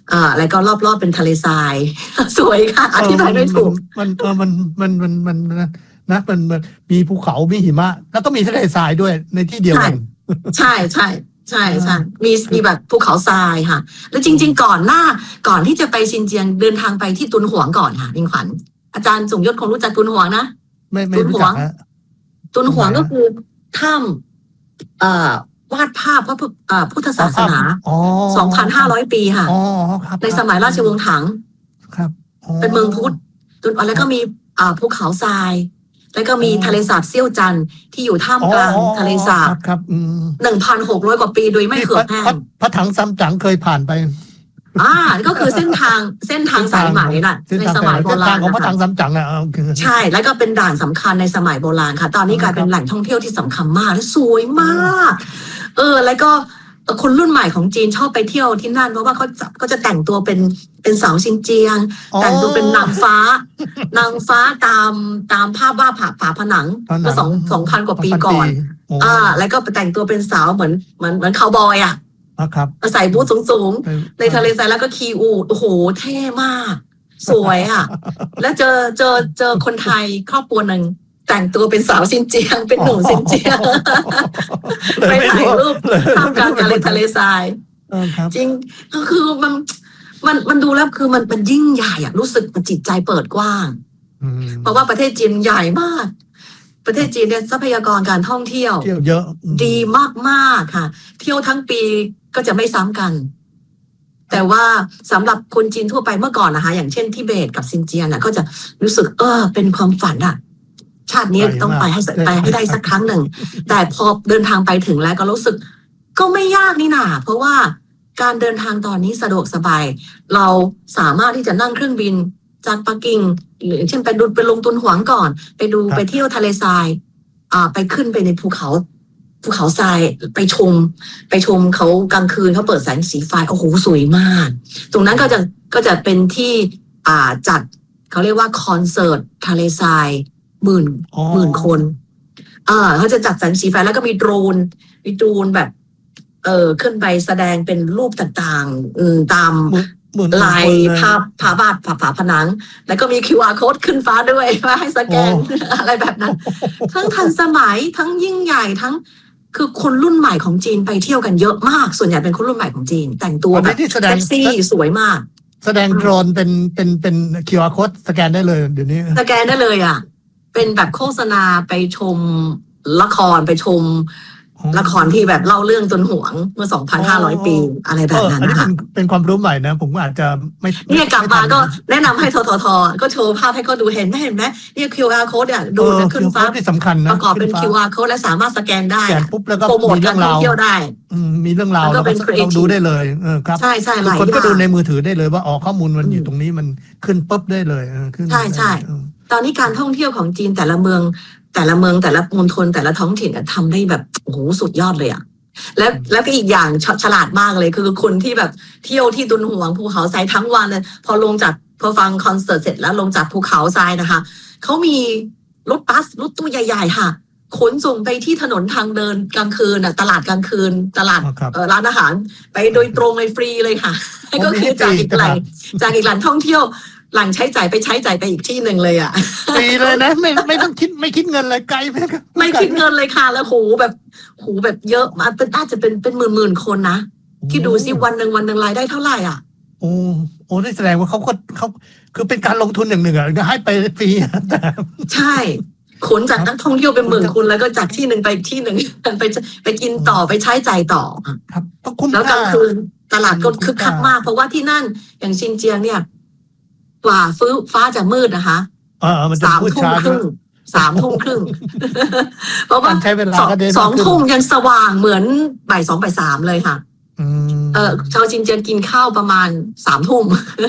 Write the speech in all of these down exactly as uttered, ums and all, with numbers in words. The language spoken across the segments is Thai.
อ่าแล้วก็รอบๆเป็นทะเลทราย สวยค่ะอธิบายไม่ถูกมันเออมันมันมันมันนะมันมันมีภูเขามีหิมะแล้วก็มีทะเลทรายด้วยในที่เดียวกันใช่ใช่ใช่ใช่มีมีแบบภูเขาทรายค่ะแล้วจริงๆก่อนหน้าก่อนที่จะไปซินเจียงเดินทางไปที่ตุนหวงก่อนค่ะนิงขวัญอาจารย์สมยศคงรู้จักตุนหวงนะไม่ไม่รู้จักฮะตุนหวงก็คือถ้ำเอ่อวาดภาพพระพุทธศาสนา สองพันห้าร้อย ปีค่ะในสมัยราชวงศ์ถังเป็นเมืองพุทธตุนแล้วก็มีภูเขาทรายแล้วก็มีทะเลสาบเซี่ยวจันที่อยู่ท่ามกลางทะเลสาบหนึ่งพันหกร้อยกว่าปีโดยไม่เหือดแห้งพระถังซัมจั๋งเคยผ่านไปอ่าก็คือเส้นทางเส้นทางสายไหมน่ะในสมัยโบราณของพระถังซัมจั๋งอ่ะใช่แล้วก็เป็นด่านสำคัญในสมัยโบราณค่ะตอนนี้กลายเป็นแหล่งท่องเที่ยวที่สำคัญมากและสวยมากเออแล้วก็คนรุ่นใหม่ของจีนชอบไปเที่ยวที่นั่นเพราะว่าเขาจะก็จะแต่งตัวเป็นเป็นสาวซินเจียงแต่งตัวเป็นนางฟ้านางฟ้าตามตามภาพวาดผาผาผนังเมื่อสองสองพันกว่าปีก่อนอ่าแล้วก็แต่งตัวเป็นสาวเหมือนเหมือนเหมือนคาวบอยอ่ะใส่บูทสูงๆในทะเลทรายแล้วก็ขี่อูฐโอ้โหเท่มากสวยอ่ะแล้วเจอเจอเจอคนไทยครอบครัวหนึ่งแต่งตัวเป็นสาวซินเจียงเป็นหนุ่มซินเจียงไปถ่ายรูปท่ามกลางทะเลทะเลทรายจริงก็คือมันมันมันดูแล้วคือมันมันยิ่งใหญ่อะรู้สึกมันจิตใจเปิดกว้างเพราะว่าประเทศจีนใหญ่มากประเทศจีนเนี่ยทรัพยากรการท่องเที่ยวเยอะดีมากๆค่ะเที่ยวทั้งปีก็จะไม่ซ้ำกันแต่ว่าสำหรับคนจีนทั่วไปเมื่อก่อนนะคะอย่างเช่นทิเบตกับซินเจียงน่ะก็จะรู้สึกเออเป็นความฝันอะชาตินี้ต้องไปให้ไปให้ได้สักครั้งหนึ่งแต่พอเดินทางไปถึงแล้วก็รู้สึกก็ไม่ยากนี่นาเพราะว่าการเดินทางตอนนี้สะดวกสบายเราสามารถที่จะนั่งเครื่องบินจากปักกิ่งหรือเช่นไปดูไปลงตุนหวางก่อนไปดูไปเที่ยวทะเลทรายอ่าไปขึ้นไปในภูเขาภูเขาทรายไปชมไปชมเขากลางคืนเขาเปิดแสงสีไฟโอ้โหสวยมากตรงนั้นก็จะก็จะเป็นที่อ่าจัดเขาเรียกว่าคอนเสิร์ตทะเลทรายหมื่นหมื่นคนอ่าเขาจะจัดแสงสีไฟแล้วก็มีโดรนมีโดรนแบบเออขึ้นไปแสดงเป็นรูปต่างๆอืมตามลายภาพภาพวาดฝาผนังแล้วก็มี คิว อาร์ code ขึ้นฟ้าด้วยว่าให้สแกนอะไรแบบนั้นทั้งทันสมัยทั้งยิ่งใหญ่ทั้งคือคนรุ่นใหม่ของจีนไปเที่ยวกันเยอะมากส่วนใหญ่เป็นคนรุ่นใหม่ของจีนแต่งตัวแบบเซ็กซี่สวยมากแสดงโดรนเป็นเป็นเป็น คิว อาร์ code สแกนได้เลยเดี๋ยวนี้สแกนได้เลยอ่ะเป็นแบบโฆษณาไปชมละครไปชมละครที่แบบเล่าเรื่องตุนหวงเมื่อ สองพันห้าร้อย ปีอะไรแบบนั้นนะคะเป็นความรู้ใหม่นะผมอาจจะไม่เนี่ยกลับมาก็แนะนำให้ทททก็โชว์ภาพให้เขาดูเห็นไหมเห็นไหมเนี่ย คิว อาร์ code เนี่ยดูขึ้นฟ้าที่สำคัญนะประกอบเป็น คิว อาร์ code และสามารถสแกนได้สแกนปุ๊บแล้วก็โปรโมทการท่องเที่ยวได้มีเรื่องราวแล้วก็ลองดูได้เลยเออครับใช่ใช่หลายคนก็ดูในมือถือได้เลยว่าอ๋อข้อมูลมันอยู่ตรงนี้มันขึ้นปุ๊บได้เลยขึ้นใช่ใช่ตอนนี้การท่องเที่ยวของจีนแต่ละเมืองแต่ละเมืองแต่ละมณฑลแต่ละท้องถิ่นทำได้แบบโอ้โหสุดยอดเลยอ่ะแล้วแล้วก็อีกอย่างฉลาดมากเลยคือคนที่แบบเที่ยวที่ตุนหวงภูเขาทรายทั้งวันเลยพอลงจากพอฟังคอนเสิร์ตเสร็จแล้วลงจากภูเขาทรายนะคะเขามีรถบัสรถตู้ใหญ่ๆค่ะขนส่งไปที่ถนนทางเดินกลางคืนอ่ะตลาดกลางคืนตลาดร้านอาหารไปโดยตรงเลยฟรีเลยค่ะก็คือจากอีกแหล่งจากอีกแหล่งท่องเที่ยวหลังใช้จ่ายไปใช้จ่ายไปอีกที่หนึ่งเลยอ่ะฟรีเลยนะไม่ไม่ต้องคิดไม่คิดเงินอะไรไกลไหมครับไม่คิดเงินเลยค่ะแล้วโหแบบโหแบบเยอะมาเป็นอาจจะเป็นเป็นหมื่นหมื่นคนนะที่ดูซิวันหนึ่งวันหนึ่งรายได้เท่าไหร่อ่ะโอ้โอ้ได้แสดงว่าเขาเขาคือเป็นการลงทุนอย่างหนึ่งอ่ะก็ให้ไปฟรีแต่ใช่ขนจากนักท่องเที่ยวเป็นหมื่นคนแล้วก็จากที่หนึ่งไปอีกที่หนึ่งไปไปกินต่อไปใช้จ่ายต่อครับแล้วกลางคืนตลาดก็คึกคักมากเพราะว่าที่นั่นอย่างซินเจียงเนี่ยกว่าฟื้นฟ้าจะมืดนะคะสามทุ่มครึ่งสามทุ่มครึ่งเพราะว่าสองทุ่มยังสว่างเหมือนบ่ายสองบ่ายสามเลยค่ะเออชาวซินเจียงกินข้าวประมาณสามทุ่ม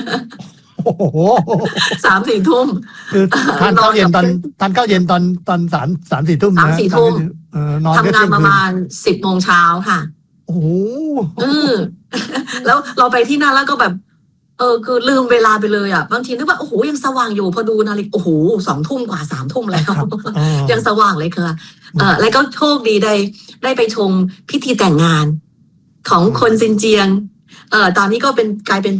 สามสี่ทุ่มคือทานข้าวเย็นตอนทานข้าวเย็นตอนตอนสามสามสี่ทุ่มสามสี่ทุ่มทำงานประมาณสิบโมงเช้าค่ะโอ้โหแล้วเราไปที่นั่นแล้วก็แบบเออคือลืมเวลาไปเลยอ่ะบางทีนึกว่าโอ้โหยังสว่างอยู่พอดูนาฬิกาโอ้โหสองทุ่มกว่าสามทุ่มแล้วยังสว่างเลยค่ะเออแล้วก็โชคดีได้ได้ไปชมพิธีแต่งงานของคนซินเจียงเออตอนนี้ก็เป็นกลายเป็น